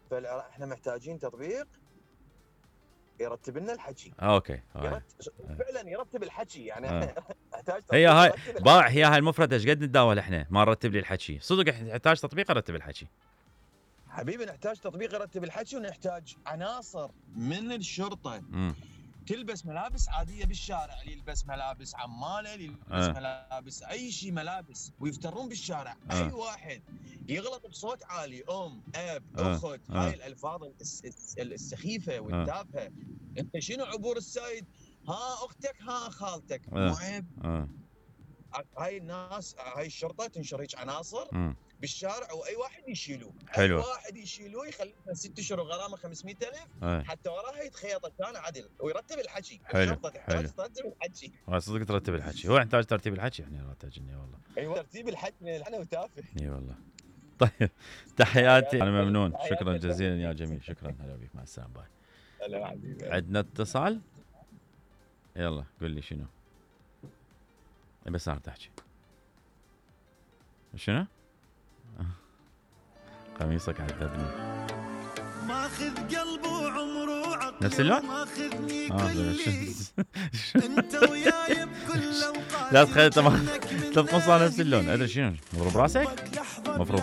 فاحنا محتاجين تطبيق يرتب لنا الحكي. اوكي فعلا يرتب الحكي يعني. احتاج هي تطبيق هاي يرتب باع، الحكي. هي هاي المفردة ايش قد نتداول احنا ما نرتب لي الحكي، صدق نحتاج تطبيق يرتب الحكي. حبيبي نحتاج تطبيق يرتب الحكي، ونحتاج عناصر من الشرطه تلبس ملابس عاديه بالشارع، اللي يلبس ملابس عماله، اللي يلبس ملابس اي شيء ملابس، ويفترون بالشارع. اي واحد يغلط بصوت عالي، اب اخت، هاي الالفاظ السخيفه والتافهه. انت شنو عبور السايد؟ ها اختك، ها خالتك، مو عيب؟ هاي الناس، هاي الشرطه تنشر هيك عناصر بالشارع، واي واحد يشيلوه. حلو. اي واحد يشيلوه يخلي 6 اشهر وغرامه 500,000 حتى وراها يتخيط كان عدل، ويرتب الحكي. الشرطه تحتاج ترتب الحكي. صدق ترتب الحكي، هو يحتاج ترتيب الحكي يعني. راتجني والله. ايوه ترتيب الحكي انا وتافه. اي والله. طيب تحياتي، انا ممنون، شكرا جزيلا يا جميل، شكرا. هلا بك، مع السلامه، باي. هلا حبيبي. عندنا اتصال، يلا قول لي شنو. بس صار تحكي شنو؟ قميصك عذبني. ماخذ قلبه وعمره وعقله، نفس اللون؟ ماخذني انت وياي بكل اوقات. لا تخيل تقص نفس اللون، ادري شنو مضروب راسك؟ مفروض